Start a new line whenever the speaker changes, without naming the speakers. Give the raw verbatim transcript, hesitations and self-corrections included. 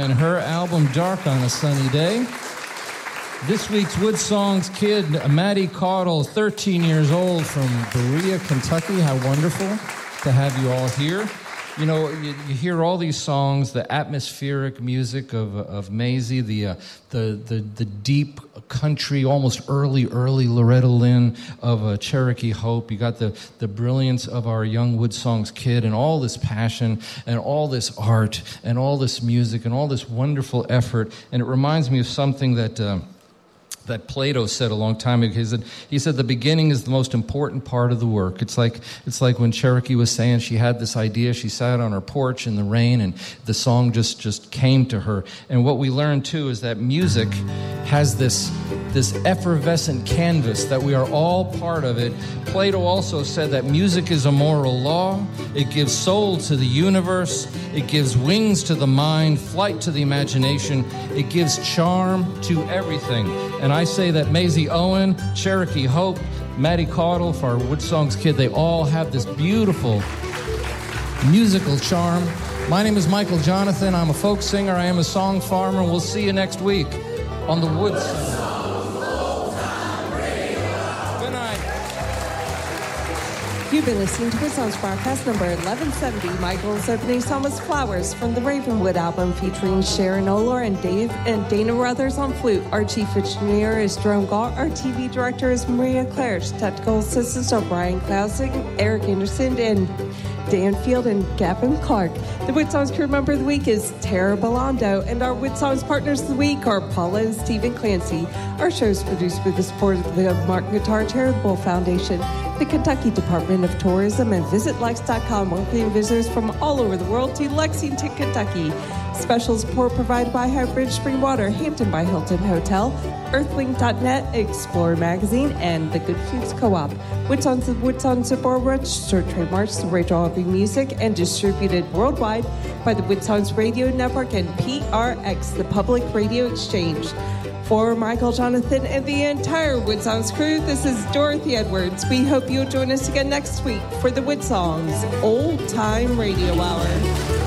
and her album Dark on a Sunny Day. This week's Wood Songs kid, Maddie Caudle, thirteen years old from Berea, Kentucky. How wonderful to have you all here. You know, you, you hear all these songs, the atmospheric music of of Maisie, the uh, the the the deep country, almost early early Loretta Lynn of uh, Cherokee Hope. You got the the brilliance of our young Wood Songs kid, and all this passion, and all this art, and all this music, and all this wonderful effort. And it reminds me of something that. Uh, that Plato said a long time ago. He said, he said the beginning is the most important part of the work. It's like it's like when Cherokee was saying she had this idea. She sat on her porch in the rain, and the song just, just came to her. And what we learned, too, is that music has this, this effervescent canvas, that we are all part of it. Plato also said that music is a moral law. It gives soul to the universe. It gives wings to the mind, flight to the imagination. It gives charm to everything. And I say that Maisie Owen, Cherokee Hope, Maddie Caudle, for our Wood Songs kid, they all have this beautiful musical charm. My name is Michael Jonathan. I'm a folk singer. I am a song farmer. We'll see you next week on the Wood Songs. Good night.
You've been listening to Wood Songs broadcast number eleven seventy. Michael's opening song was Flowers from the Ravenwood album, featuring Sharon Oler and Dave and Dana Ruthers on flute. Our chief engineer is Jerome Galt. Our T V director is Maria Clare. Technical assistants are Brian Klausing, Eric Anderson, and Dan Field and Gavin Clark. The Wood Songs crew member of the week is Tara Belando, and our Wood Songs partners of the week are Paula and Stephen Clancy. Our show is produced with the support of the Martin Guitar Charitable Foundation, the Kentucky Department of Tourism, and Visit Lex dot com, welcoming visitors from all over the world to Lexington, Kentucky. Special support provided by Highbridge Spring Water, Hampton by Hilton Hotel, Earthling dot net, Explorer Magazine, and the Good Foods Co-op. Wood Songs of Wood Songs are registered trademarks to Rachel Albee Music and distributed worldwide by the Wood Songs Radio Network and P R X, the Public Radio Exchange. For Michael Jonathan and the entire Wood Songs crew, this is Dorothy Edwards. We hope you'll join us again next week for the Wood Songs Old Time Radio Hour.